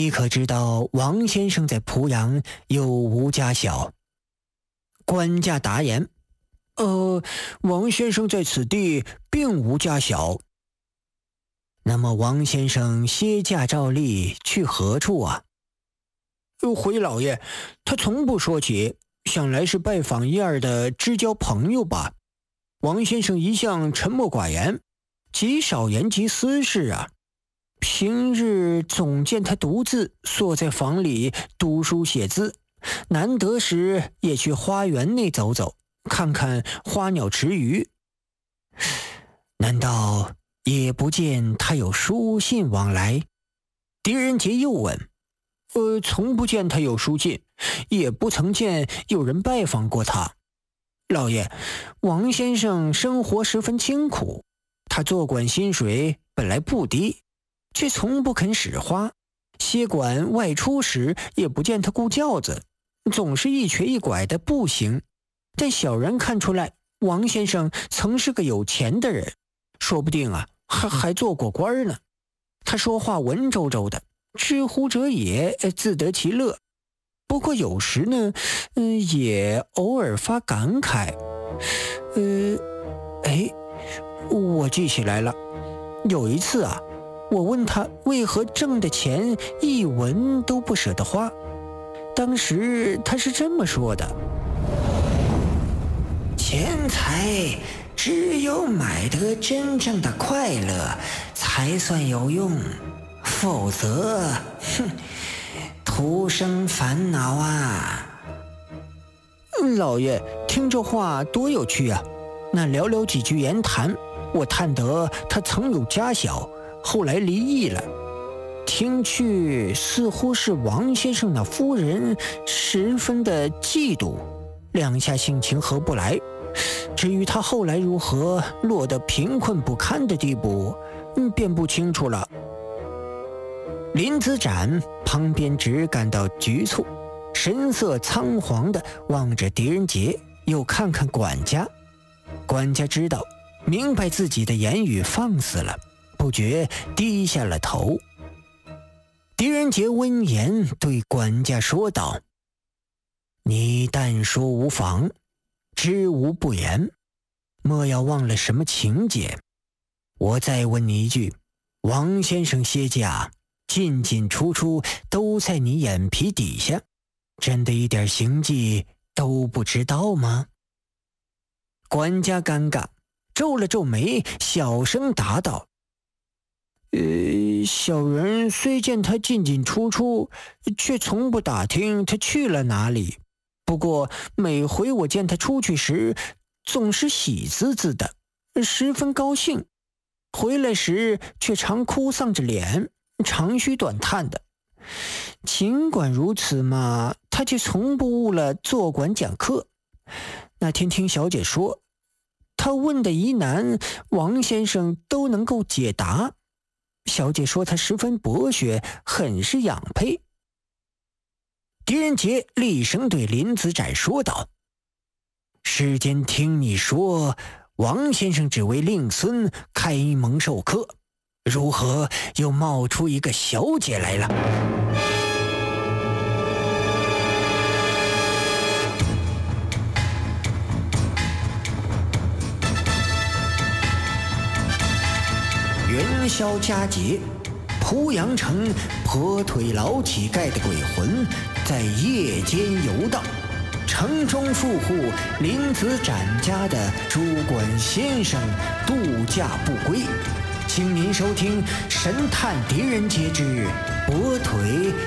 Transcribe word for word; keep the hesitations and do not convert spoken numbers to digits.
你可知道王先生在濮阳有无家小？”管家答言：“呃，王先生在此地并无家小。”那么王先生歇驾照例去何处啊？回老爷，他从不说起，想来是拜访一二的知交朋友吧。王先生一向沉默寡言，极少言及私事啊。平日总见他独自坐在房里读书写字，难得时也去花园内走走，看看花鸟池鱼。难道也不见他有书信往来？狄仁杰又问：“呃，从不见他有书信，也不曾见有人拜访过他。老爷，王先生生活十分清苦，他做馆薪水本来不低，却从不肯使花。歇馆外出时也不见他顾轿子，总是一瘸一拐的步行。但小人看出来，王先生曾是个有钱的人，说不定啊，还还做过官呢。他说话文绉绉的，知乎者也，自得其乐。不过有时呢，嗯，也偶尔发感慨。呃，哎，我记起来了，有一次啊，我问他为何挣的钱一文都不舍得花，当时他是这么说的：“钱财只有买得真正的快乐才算有用，否则，哼，徒生烦恼啊。”老爷，听这话多有趣啊！那寥寥几句言谈，我探得他曾有家小，后来离异了。听去似乎是王先生那夫人十分的嫉妒，两下性情合不来。至于他后来如何落得贫困不堪的地步，嗯，便不清楚了。林子展旁边只感到局促，神色仓皇地望着狄仁杰，又看看管家。管家知道，明白自己的言语放肆了，不觉低下了头。狄仁杰闻言对管家说道：“你但说无妨，知无不言，莫要忘了什么情节。我再问你一句，王先生歇驾进进出出都在你眼皮底下，真的一点行迹都不知道吗？”管家尴尬，皱了皱眉，小声答道：“呃，小人虽见他进进出出，却从不打听他去了哪里。不过每回我见他出去时，总是喜滋滋的，十分高兴，回来时却常哭丧着脸，长吁短叹的。尽管如此嘛，他却从不误了坐馆讲课。那天听小姐说，他问的疑难，王先生都能够解答。小姐说他十分博学，很是养佩。”狄仁杰厉声对林子展说道：“世间听你说，王先生只为令孙开蒙授课，如何又冒出一个小姐来了？”元宵佳节，濮阳城跛腿老乞丐的鬼魂在夜间游荡，城中富户林子展家的主管先生度假不归。请您收听《神探狄仁杰之跛腿